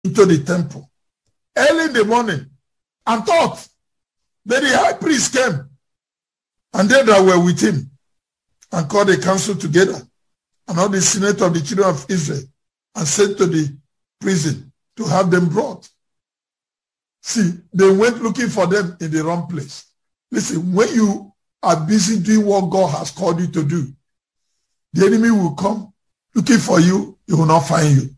into the temple early in the morning and thought that the high priest came, and they that were with him, and called the council together and all the senate of the children of Israel, and sent to the prison to have them brought. See, they went looking for them in the wrong place. Listen, when you are busy doing what God has called you to do, the enemy will come looking for you, he will not find you.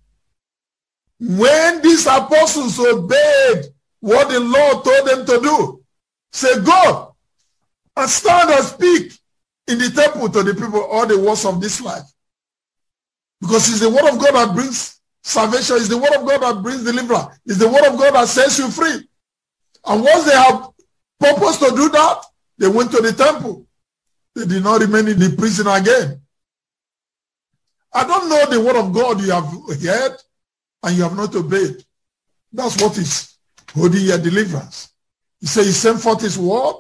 When these apostles obeyed what the Lord told them to do, say, go and stand and speak in the temple to the people all the words of this life. Because it's the word of God that brings salvation. It's the word of God that brings deliverance. It's the word of God that sets you free. And once they have purpose to do that, they went to the temple. They did not remain in the prison again. I don't know the word of God you have heard and you have not obeyed. That's what is holding your deliverance. He said he sent forth his word.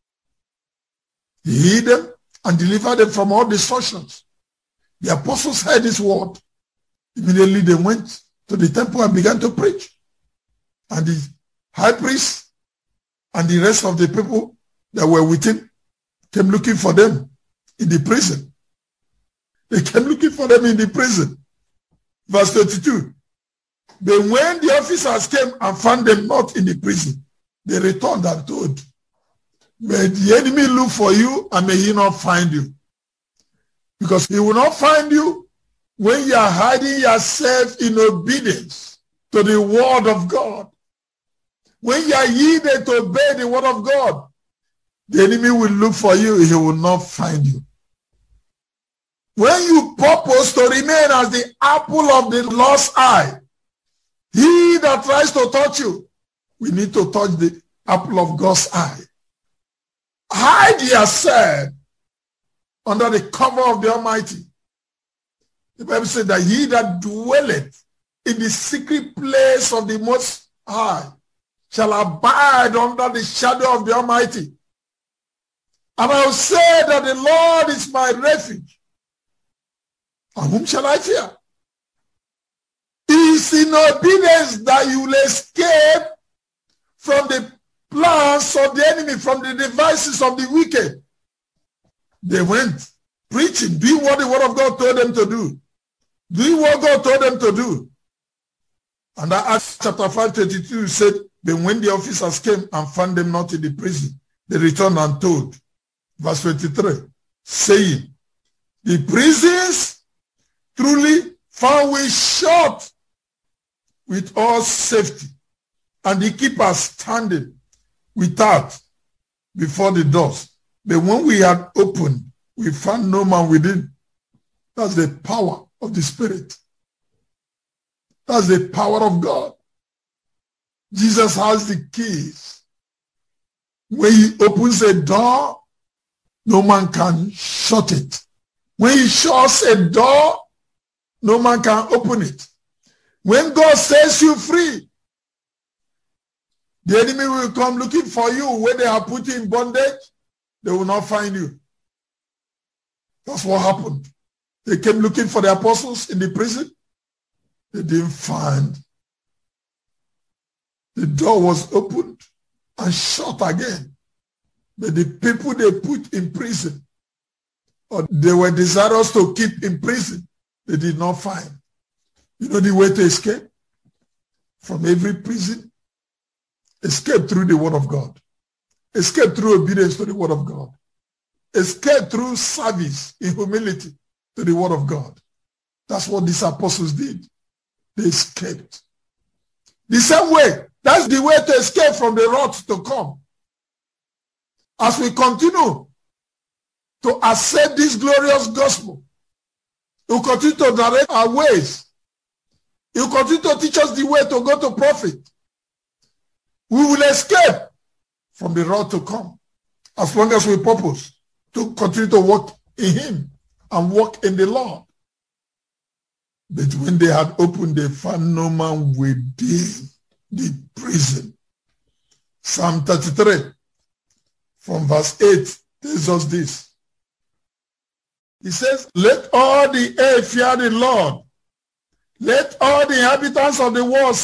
He hid them and delivered them from all destructions. The apostles heard his word. Immediately they went to the temple and began to preach. And the high priest and the rest of the people that were with him came looking for them in the prison. They came looking for them in the prison. Verse 32. But when the officers came and found them not in the prison, they returned and told, may the enemy look for you and may he not find you. Because he will not find you when you are hiding yourself in obedience to the word of God. When you are yielded to obey the word of God, the enemy will look for you, he will not find you. When you purpose to remain as the apple of the Lord's eye, he that tries to touch you, we need to touch the apple of God's eye. Hide yourself under the cover of the Almighty. The Bible said that he that dwelleth in the secret place of the Most High shall abide under the shadow of the Almighty. And I will say that the Lord is my refuge. And whom shall I fear? It is in obedience that you will escape from the plans of the enemy, from the devices of the wicked. They went preaching, doing what the word of God told them to do. Doing what God told them to do. And Acts chapter 5:32 said, but when the officers came and found them not in the prison, they returned and told. Verse 23, saying, the prisons truly found we shut with all safety, and the keepers standing without before the doors. But when we had opened, we found no man within. That's the power of the Spirit. That's the power of God. Jesus has the keys. When he opens a door, no man can shut it. When he shuts a door, no man can open it. When God sets you free, the enemy will come looking for you. When they have put you in bondage, they will not find you. That's what happened. They came looking for the apostles in the prison. They didn't find. The door was opened and shut again. But the people they put in prison, or they were desirous to keep in prison, they did not find. You know the way to escape from every prison? Escape through the word of God. Escape through obedience to the word of God. Escape through service in humility to the word of God. That's what these apostles did. They escaped. The same way, that's the way to escape from the wrath to come. As we continue to accept this glorious gospel, He will continue to direct our ways. He will continue to teach us the way to go to profit. We will escape from the wrath to come as long as we purpose to continue to walk in Him and walk in the Lord. But when they had opened, they found no man within the prison. Psalm 33 from verse 8 tells us this. He says, let all the earth fear the Lord. Let all the inhabitants of the world